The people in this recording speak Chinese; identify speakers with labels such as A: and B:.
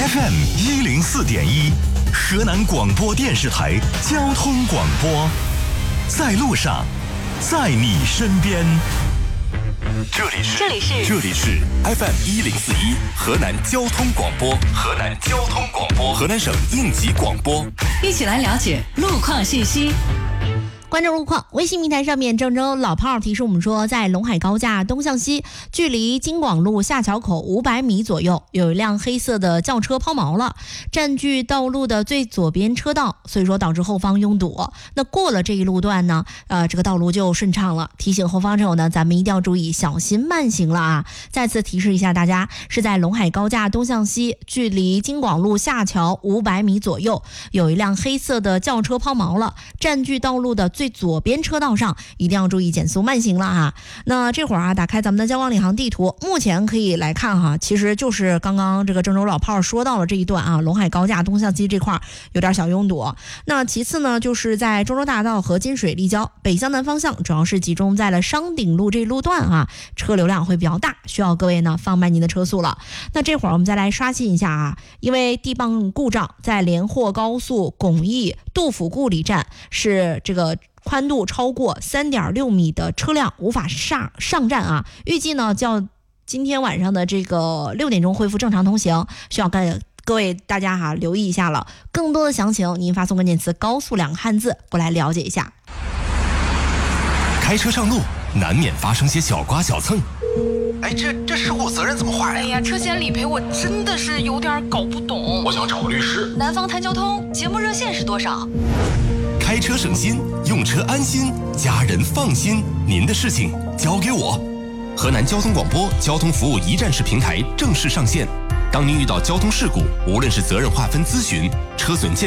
A: FM104.1，河南广播电视台交通广播，在路上，在你身边。这里是 FM104.1，河南交通广播，河南省应急广播，
B: 一起来了解路况信息。
C: 关注路况，微信平台上面郑州老炮提示我们说，在陇海高架东向西，距离京广路下桥口500米左右，有一辆黑色的轿车抛锚了，占据道路的最左边车道，所以说导致后方拥堵。那过了这一路段呢，这个道路就顺畅了。提醒后方车友呢，咱们一定要注意小心慢行了啊！再次提示一下大家，是在陇海高架东向西，距离京广路下桥500米左右，有一辆黑色的轿车抛锚了，占据道路的最左边车道上，一定要注意减速慢行了啊。那这会儿啊，打开咱们的交广领航地图，目前可以来看哈，其实就是刚刚这个郑州老炮说到了这一段啊，陇海高架东向西这块有点小拥堵。那其次呢，就是在中州大道和金水立交北向南方向，主要是集中在了商鼎路这一路段啊，车流量会比较大，需要各位呢放慢您的车速了。那这会儿我们再来刷新一下啊，因为地磅故障，在连霍高速巩义杜甫故里站是这个宽度超过 3.6 米的车辆无法上站啊，预计呢较今天晚上的这个6点钟恢复正常通行，需要各位大家留意一下了。更多的详情您发送关键词高速2个汉字过来了解一下。
A: 开车上路难免发生些小刮小蹭，
D: 哎，这事故责任怎么划呀？
E: 哎呀，车险理赔我真的是有点搞不懂。
D: 我想找个律师。
E: 南方谈交通节目热线是多少？
A: 开车省心，用车安心，家人放心，您的事情交给我。河南交通广播交通服务一站式平台正式上线。当您遇到交通事故，无论是责任划分咨询、车损鉴